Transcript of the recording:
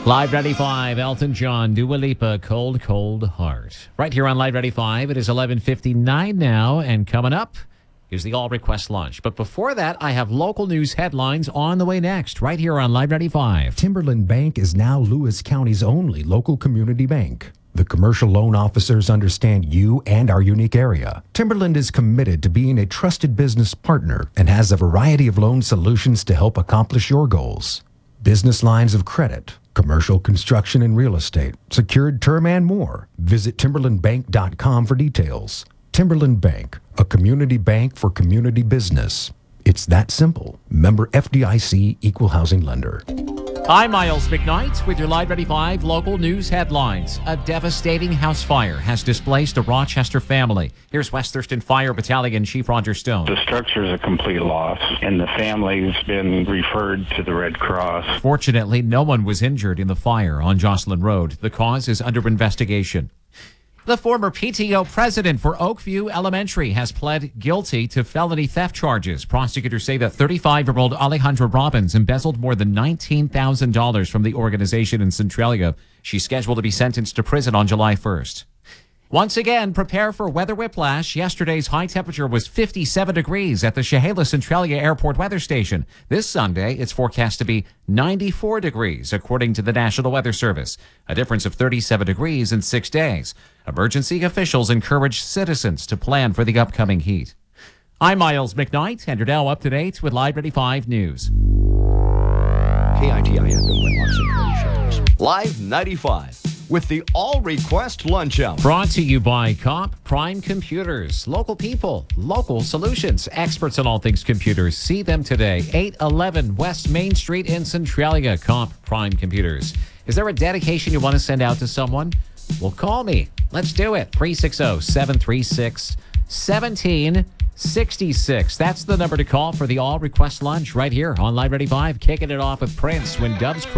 Live 95, Elton John, Dua Lipa, Cold, Cold Heart. Right here on Live 95, it is 11:59 now, and coming up is the all-request lunch. But before that, I have local news headlines on the way next, right here on Live 95. Timberland Bank is now Lewis County's only local community bank. The commercial loan officers understand you and our unique area. Timberland is committed to being a trusted business partner and has a variety of loan solutions to help accomplish your goals. Business lines of credit, commercial construction and real estate, secured term and more. Visit timberlandbank.com for details. Timberland Bank, a community bank for community business. It's that simple. Member FDIC, Equal Housing Lender. I'm Miles McKnight with your Live 95 local news headlines. A devastating house fire has displaced a Rochester family. Here's West Thurston Fire Battalion Chief Roger Stone. The structure is a complete loss, and the family's been referred to the Red Cross. Fortunately, no one was injured in the fire on Jocelyn Road. The cause is under investigation. The former PTO president for Oakview Elementary has pled guilty to felony theft charges. Prosecutors say that 35-year-old Alejandra Robbins embezzled more than $19,000 from the organization in Centralia. She's scheduled to be sentenced to prison on July 1st. Once again, prepare for weather whiplash. Yesterday's high temperature was 57 degrees at the Chehalis Centralia Airport weather station. This Sunday, it's forecast to be 94 degrees, according to the National Weather Service, a difference of 37 degrees in 6 days. Emergency officials encourage citizens to plan for the upcoming heat. I'm Miles McKnight, and you're now up to date with Live 95 News. KITI FM Wenlock Centralia Shelters. Live 95 with the all-request lunch hour. Brought to you by Comp Prime Computers. Local people, local solutions, experts on all things computers. See them today, 811 West Main Street in Centralia. Comp Prime Computers. Is there a dedication you want to send out to someone? Well, call me. Let's do it. 360-736-1766. That's the number to call for the all-request lunch right here on Live 95. Kicking it off with Prince when Doves